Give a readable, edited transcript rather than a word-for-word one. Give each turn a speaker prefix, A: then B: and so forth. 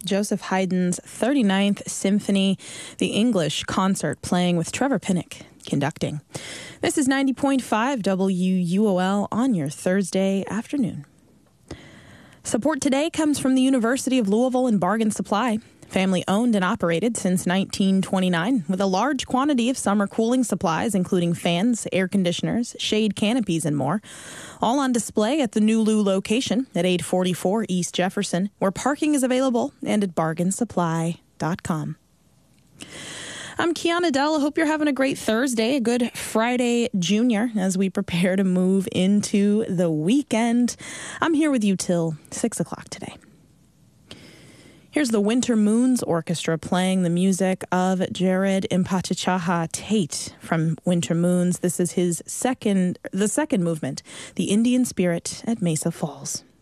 A: Joseph Haydn's 39th Symphony, the English concert playing with Trevor Pinnock conducting. This is 90.5 WUOL on your Thursday afternoon. Support today comes from the University of Louisville and Bargain Supply. Family owned and operated since 1929 with a large quantity of summer cooling supplies, including fans, air conditioners, shade canopies, and more. All on display at the new Lou location at 844 East Jefferson, where parking is available, and at bargainsupply.com. I'm Kiana Dell. I hope you're having a great Thursday, a good Friday Junior, as we prepare to move into the weekend. I'm here with you till 6 o'clock today. Here's the Winter Moons Orchestra playing the music of Jared Impatichaha Tate from Winter Moons. This is the second movement, The Indian Spirit at Mesa Falls.